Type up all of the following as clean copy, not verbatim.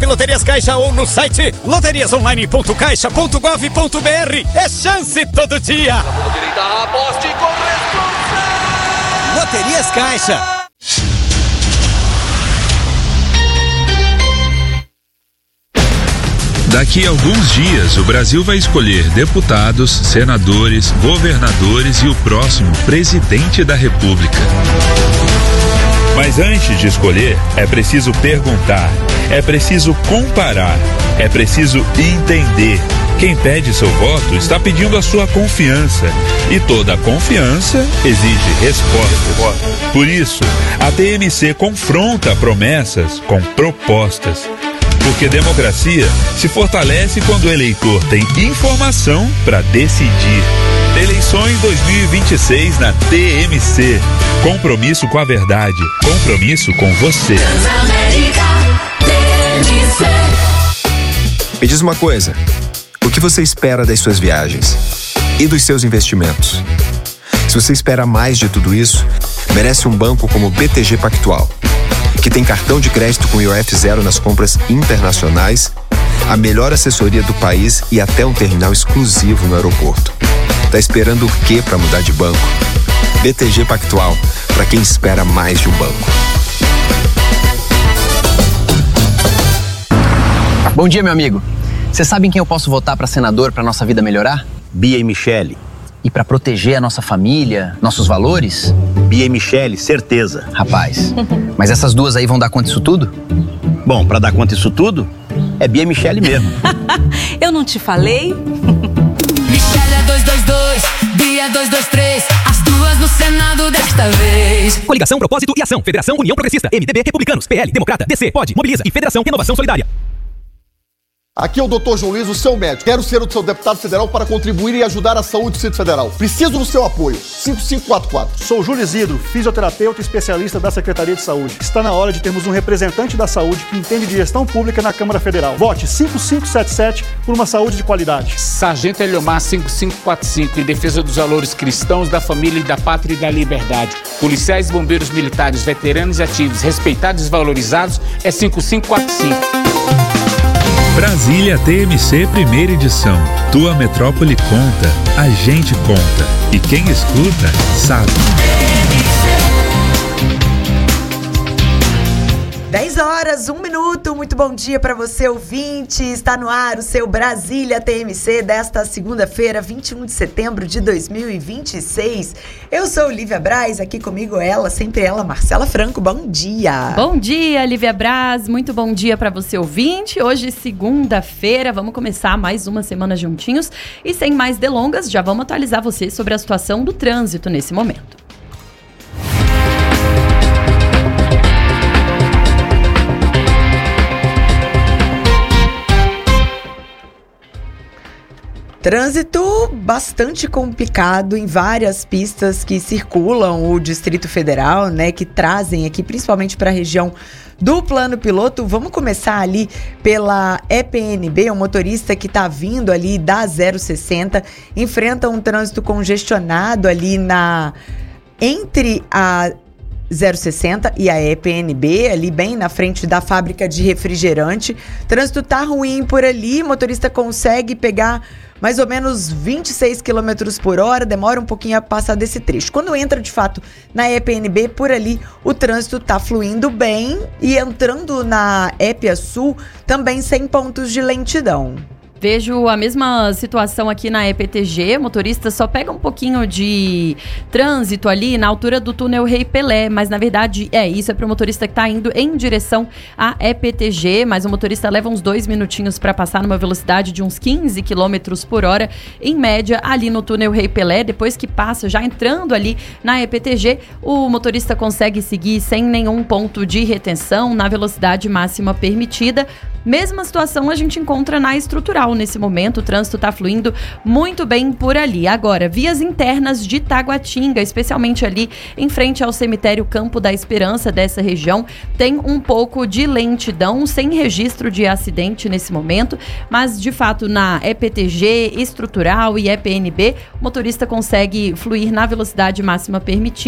Loterias Caixa ou no site loteriasonline.caixa.gov.br. É chance todo dia. Aposte com responsabilidade. Loterias Caixa. Daqui a alguns dias, o Brasil vai escolher deputados, senadores, governadores e o próximo presidente da República. Mas antes de escolher, é preciso perguntar, é preciso comparar, é preciso entender. Quem pede seu voto está pedindo a sua confiança. E toda confiança exige resposta. Por isso, a TMC confronta promessas com propostas. Porque democracia se fortalece quando o eleitor tem informação para decidir. Eleições 2026 na TMC. Compromisso com a verdade. Compromisso com você. Me diz uma coisa. O que você espera das suas viagens? E dos seus investimentos? Se você espera mais de tudo isso, merece um banco como o BTG Pactual, que tem cartão de crédito com IOF zero nas compras internacionais, a melhor assessoria do país e até um terminal exclusivo no aeroporto. Tá esperando o quê para mudar de banco? BTG Pactual, para quem espera mais de um banco. Bom dia, meu amigo. Você sabe em quem eu posso votar para senador para nossa vida melhorar? Bia e Michele. E para proteger a nossa família, nossos valores? Bia e Michele, certeza. Rapaz, mas essas duas aí vão dar conta disso tudo? Bom, para dar conta disso tudo, é Bia e Michele mesmo. Eu não te falei? Michele é 222, Bia é 223, as duas no Senado desta vez. Coligação, Propósito e Ação. Federação União Progressista. MDB, Republicanos, PL, Democrata, DC, Pode, Mobiliza e Federação Renovação Solidária. Aqui é o Dr. João Luiz, o seu médico. Quero ser o seu deputado federal para contribuir e ajudar a saúde do Distrito Federal. Preciso do seu apoio. 5544. Sou Júlio Isidro, fisioterapeuta e especialista da Secretaria de Saúde. Está na hora de termos um representante da saúde que entende de gestão pública na Câmara Federal. Vote 5577 por uma saúde de qualidade. Sargento Eliomar 5545, em defesa dos valores cristãos, da família e da pátria e da liberdade. Policiais, bombeiros, militares, veteranos e ativos, respeitados e valorizados, é 5545. Brasília TMC primeira edição. Tua metrópole conta, a gente conta. E quem escuta, sabe. 10h01. Muito bom dia para você, ouvinte. Está no ar o seu Brasília TMC desta segunda-feira, 21 de setembro de 2026. Eu sou Lívia Braz, aqui comigo ela, sempre ela, Marcela Franco. Bom dia. Bom dia, Lívia Braz. Muito bom dia para você, ouvinte. Hoje, segunda-feira, vamos começar mais uma semana juntinhos. E sem mais delongas, já vamos atualizar você sobre a situação do trânsito nesse momento. Trânsito bastante complicado em várias pistas que circulam o Distrito Federal, né? Que trazem aqui, principalmente para a região do Plano Piloto. Vamos começar ali pela EPNB, um motorista que está vindo ali da 060, enfrenta um trânsito congestionado ali entre a 060 e a EPNB, ali bem na frente da fábrica de refrigerante. O trânsito tá ruim por ali, o motorista consegue pegar mais ou menos 26 km por hora, demora um pouquinho a passar desse trecho. Quando entra, de fato, na EPNB, por ali, o trânsito tá fluindo bem e entrando na EPA Sul, também sem pontos de lentidão. Vejo a mesma situação aqui na EPTG, o motorista só pega um pouquinho de trânsito ali na altura do túnel Rei Pelé, mas na verdade isso é para o motorista que está indo em direção à EPTG, mas o motorista leva uns 2 minutinhos para passar numa velocidade de uns 15 km por hora, em média, ali no túnel Rei Pelé. Depois que passa, já entrando ali na EPTG, o motorista consegue seguir sem nenhum ponto de retenção na velocidade máxima permitida. Mesma situação a gente encontra na estrutural nesse momento, o trânsito está fluindo muito bem por ali. Agora, vias internas de Taguatinga, especialmente ali em frente ao cemitério Campo da Esperança dessa região, tem um pouco de lentidão, sem registro de acidente nesse momento, mas de fato na EPTG, estrutural e EPNB, o motorista consegue fluir na velocidade máxima permitida.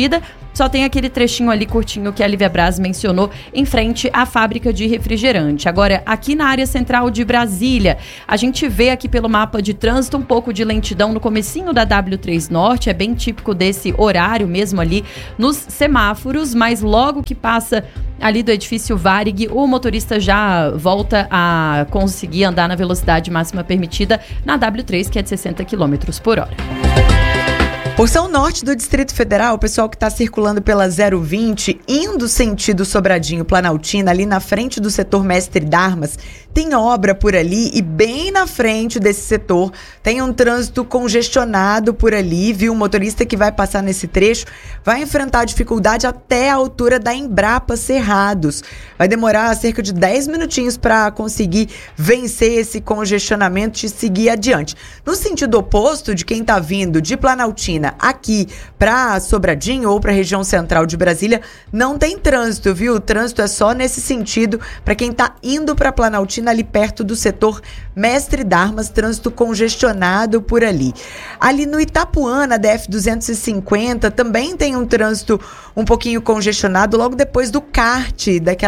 só tem aquele trechinho ali curtinho que a Lívia Braz mencionou em frente à fábrica de refrigerante. Agora, aqui na área central de Brasília, a gente vê aqui pelo mapa de trânsito um pouco de lentidão no comecinho da W3 Norte, é bem típico desse horário mesmo ali nos semáforos, mas logo que passa ali do edifício Varig, o motorista já volta a conseguir andar na velocidade máxima permitida na W3, que é de 60 km por hora. Porção norte do Distrito Federal, o pessoal que está circulando pela 020, indo sentido Sobradinho, Planaltina, ali na frente do setor Mestre Darmas, tem obra por ali e bem na frente desse setor tem um trânsito congestionado por ali, viu? O motorista que vai passar nesse trecho vai enfrentar dificuldade até a altura da Embrapa Cerrados. Vai demorar cerca de 10 minutinhos para conseguir vencer esse congestionamento e seguir adiante. No sentido oposto de quem está vindo de Planaltina aqui para Sobradinho ou para a região central de Brasília, não tem trânsito, viu? O trânsito é só nesse sentido para quem está indo para Planaltina, ali perto do setor Mestre Darmas, trânsito congestionado por ali. Ali no Itapuã, na DF-250, também tem um trânsito um pouquinho congestionado, logo depois do kart,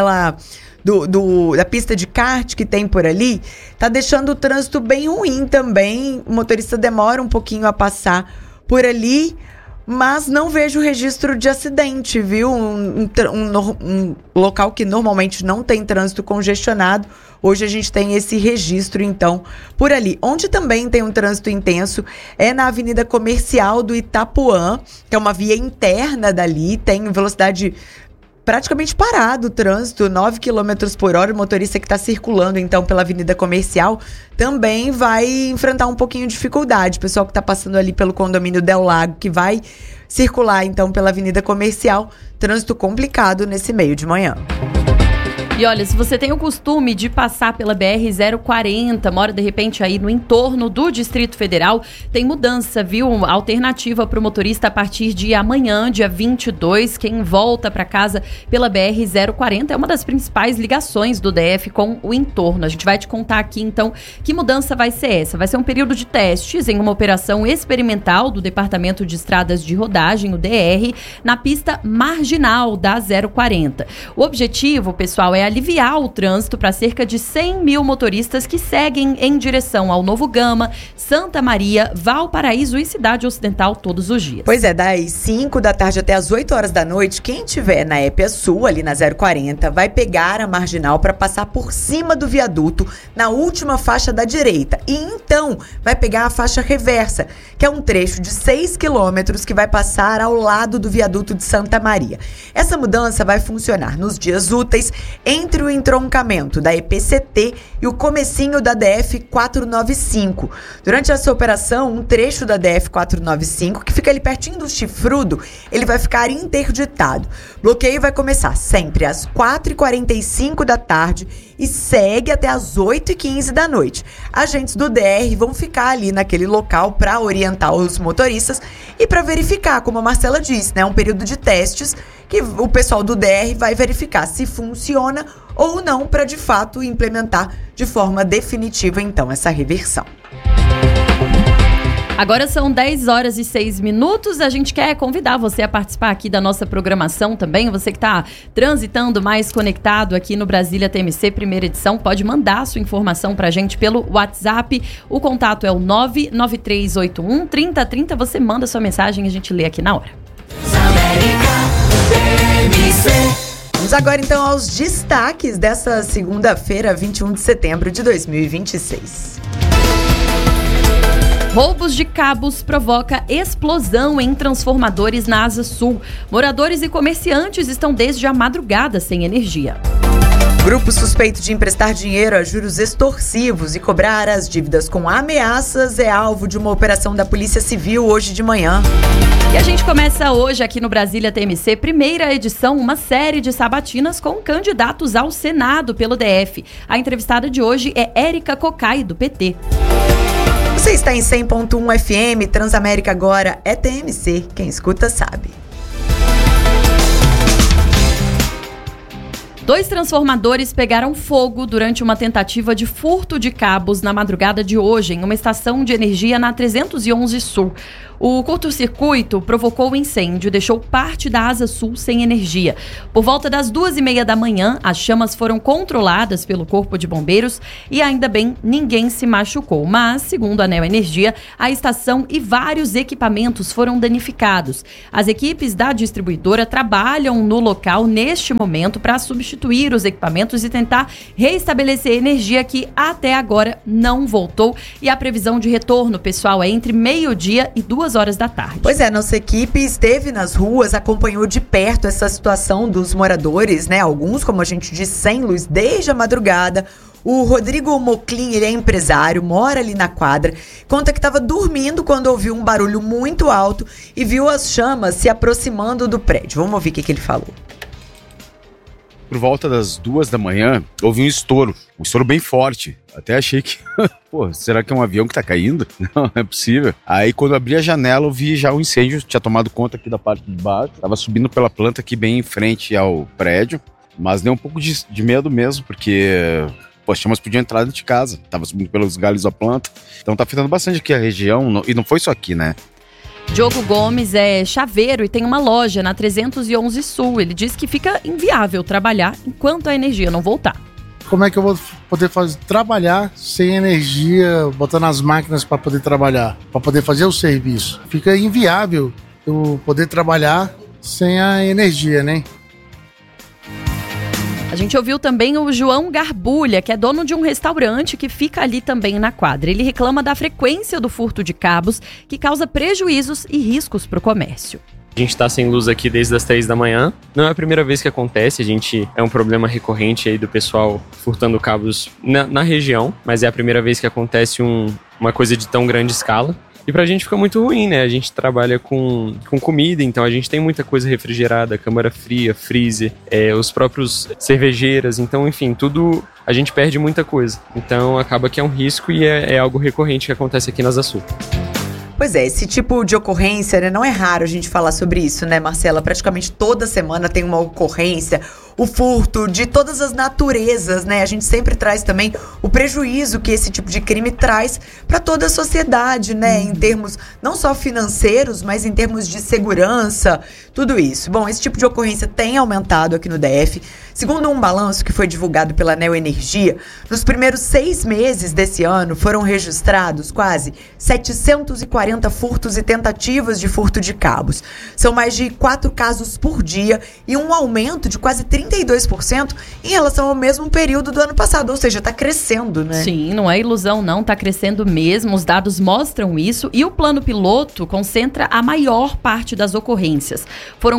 da pista de kart que tem por ali, tá deixando o trânsito bem ruim também. O motorista demora um pouquinho a passar por ali, mas não vejo registro de acidente, viu? Um local que normalmente não tem trânsito congestionado, hoje a gente tem esse registro, então, por ali. Onde também tem um trânsito intenso é na Avenida Comercial do Itapuã, que é uma via interna dali, tem velocidade praticamente parado o trânsito, 9 km por hora. O motorista que está circulando, então, pela Avenida Comercial também vai enfrentar um pouquinho de dificuldade. O pessoal que está passando ali pelo condomínio Del Lago, que vai circular, então, pela Avenida Comercial, trânsito complicado nesse meio de manhã. E olha, se você tem o costume de passar pela BR-040, mora de repente aí no entorno do Distrito Federal, tem mudança, viu? Alternativa para o motorista a partir de amanhã, dia 22, quem volta para casa pela BR-040 é uma das principais ligações do DF com o entorno. A gente vai te contar aqui, então, que mudança vai ser essa. Vai ser um período de testes em uma operação experimental do Departamento de Estradas de Rodagem, o DR, na pista marginal da 040. O objetivo, pessoal, é aliviar o trânsito para cerca de 100 mil motoristas que seguem em direção ao Novo Gama, Santa Maria, Valparaíso e Cidade Ocidental todos os dias. Pois é, das 5 da tarde até as 8 horas da noite, quem estiver na Épia Sul, ali na 040, vai pegar a marginal para passar por cima do viaduto na última faixa da direita. E então vai pegar a faixa reversa, que é um trecho de 6 quilômetros que vai passar ao lado do viaduto de Santa Maria. Essa mudança vai funcionar nos dias úteis entre o entroncamento da EPCT e o comecinho da DF-495. Durante essa operação, um trecho da DF-495, que fica ali pertinho do Chifrudo, ele vai ficar interditado. O bloqueio vai começar sempre às 4h45 da tarde e segue até às 8h15 da noite. Agentes do DR vão ficar ali naquele local para orientar os motoristas e para verificar, como a Marcela disse, né, um período de testes que o pessoal do DR vai verificar se funciona ou não para, de fato, implementar de forma definitiva, então, essa reversão. Agora são 10 horas e 6 minutos. A gente quer convidar você a participar aqui da nossa programação também. Você que está transitando mais conectado aqui no Brasília TMC, primeira edição, pode mandar a sua informação para a gente pelo WhatsApp. O contato é o 99381-3030. Você manda a sua mensagem e a gente lê aqui na hora. Vamos agora então aos destaques dessa segunda-feira, 21 de setembro de 2026. Roubos de cabos provoca explosão em transformadores na Asa Sul. Moradores e comerciantes estão desde a madrugada sem energia. Grupo suspeito de emprestar dinheiro a juros extorsivos e cobrar as dívidas com ameaças é alvo de uma operação da Polícia Civil hoje de manhã. E a gente começa hoje aqui no Brasília TMC, primeira edição, uma série de sabatinas com candidatos ao Senado pelo DF. A entrevistada de hoje é Érica Cocai, do PT. Você está em 100.1 FM, Transamérica agora é TMC. Quem escuta sabe. 2 transformadores pegaram fogo durante uma tentativa de furto de cabos na madrugada de hoje em uma estação de energia na 311 Sul. O curto-circuito provocou o incêndio e deixou parte da Asa Sul sem energia. Por volta das 2h30 da manhã, as chamas foram controladas pelo Corpo de Bombeiros e, ainda bem, ninguém se machucou. Mas, segundo a Neo Energia, a estação e vários equipamentos foram danificados. As equipes da distribuidora trabalham no local neste momento para substituir os equipamentos e tentar reestabelecer a energia que até agora não voltou. E a previsão de retorno, pessoal, é entre meio-dia e 2 horas da tarde. Pois é, nossa equipe esteve nas ruas, acompanhou de perto essa situação dos moradores, né? Alguns, como a gente disse, sem luz desde a madrugada. O Rodrigo Moclin, ele é empresário, mora ali na quadra, conta que estava dormindo quando ouviu um barulho muito alto e viu as chamas se aproximando do prédio. Vamos ouvir o que ele falou. Por volta das 2 da manhã, houve um estouro bem forte. Até achei que, será que é um avião que tá caindo? Não é possível. Aí quando eu abri a janela, eu vi já o incêndio, tinha tomado conta aqui da parte de baixo. Tava subindo pela planta aqui bem em frente ao prédio, mas deu um pouco de medo mesmo, porque as chamas podiam entrar dentro de casa. Tava subindo pelos galhos da planta. Então tá afetando bastante aqui a região, e não foi só aqui, né? Diogo Gomes é chaveiro e tem uma loja na 311 Sul. Ele diz que fica inviável trabalhar enquanto a energia não voltar. Como é que eu vou poder trabalhar sem energia, botando as máquinas para poder trabalhar, para poder fazer o serviço? Fica inviável eu poder trabalhar sem a energia, né? A gente ouviu também o João Garbulha, que é dono de um restaurante que fica ali também na quadra. Ele reclama da frequência do furto de cabos, que causa prejuízos e riscos para o comércio. A gente está sem luz aqui desde as 3 da manhã. Não é a primeira vez que acontece, é um problema recorrente aí do pessoal furtando cabos na região, mas é a primeira vez que acontece uma coisa de tão grande escala. E pra gente fica muito ruim, né? A gente trabalha com comida, então a gente tem muita coisa refrigerada, câmara fria, freezer, os próprios cervejeiras, então enfim, tudo a gente perde muita coisa. Então acaba que é um risco e é algo recorrente que acontece aqui na Asa Sul. Pois é, esse tipo de ocorrência, né, não é raro a gente falar sobre isso, né, Marcela? Praticamente toda semana tem uma ocorrência, o furto de todas as naturezas, né? A gente sempre traz também o prejuízo que esse tipo de crime traz para toda a sociedade, né? Em termos não só financeiros, mas em termos de segurança, tudo isso. Bom, esse tipo de ocorrência tem aumentado aqui no DF. Segundo um balanço que foi divulgado pela Neo Energia, nos primeiros 6 meses desse ano foram registrados quase 740 furtos e tentativas de furto de cabos. São mais de 4 casos por dia e um aumento de quase 32% em relação ao mesmo período do ano passado, ou seja, está crescendo, né? Sim, não é ilusão não, está crescendo mesmo, os dados mostram isso e o plano piloto concentra a maior parte das ocorrências. Foram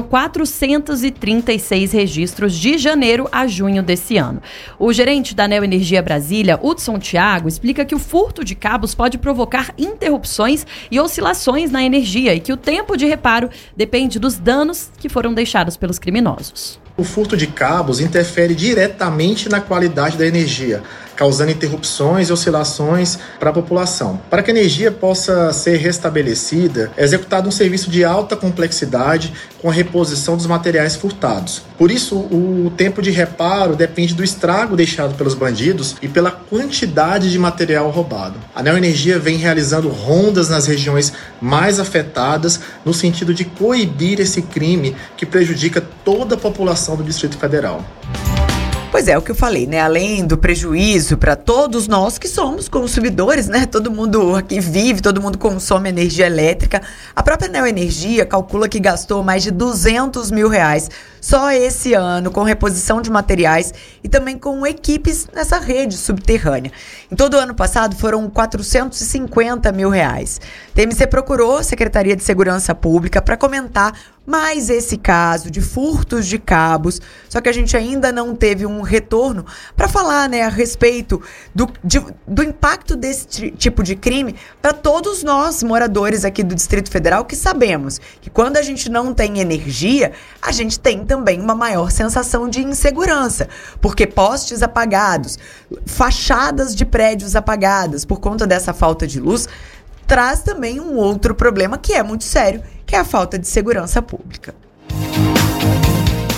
436 registros de janeiro a junho desse ano. O gerente da Neo Energia Brasília, Hudson Thiago, explica que o furto de cabos pode provocar interrupções e oscilações na energia e que o tempo de reparo depende dos danos que foram deixados pelos criminosos. O furto de cabos interfere diretamente na qualidade da energia, causando interrupções e oscilações para a população. Para que a energia possa ser restabelecida, é executado um serviço de alta complexidade com a reposição dos materiais furtados. Por isso, o tempo de reparo depende do estrago deixado pelos bandidos e pela quantidade de material roubado. A Neo Energia vem realizando rondas nas regiões mais afetadas no sentido de coibir esse crime que prejudica toda a população do Distrito Federal. Pois é, o que eu falei, né? Além do prejuízo para todos nós que somos consumidores, né? Todo mundo aqui vive, todo mundo consome energia elétrica. A própria Neo Energia calcula que gastou mais de R$200 mil só esse ano com reposição de materiais e também com equipes nessa rede subterrânea. Em todo o ano passado foram R$450 mil. TMC procurou a Secretaria de Segurança Pública para comentar mais esse caso de furtos de cabos, só que a gente ainda não teve um retorno para falar, né, a respeito do impacto desse tipo de crime para todos nós, moradores aqui do Distrito Federal, que sabemos que quando a gente não tem energia, a gente tem também uma maior sensação de insegurança, porque postes apagados, fachadas de prédios apagadas por conta dessa falta de luz, traz também um outro problema que é muito sério, que é a falta de segurança pública.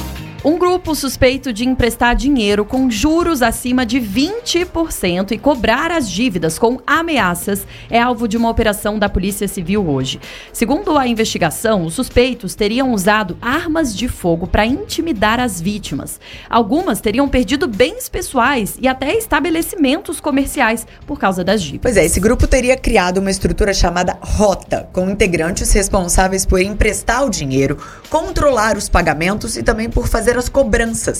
Um grupo suspeito de emprestar dinheiro com juros acima de 20% e cobrar as dívidas com ameaças é alvo de uma operação da Polícia Civil hoje. Segundo a investigação, os suspeitos teriam usado armas de fogo para intimidar as vítimas. Algumas teriam perdido bens pessoais e até estabelecimentos comerciais por causa das dívidas. Pois é, esse grupo teria criado uma estrutura chamada Rota, com integrantes responsáveis por emprestar o dinheiro, controlar os pagamentos e também por fazer as cobranças.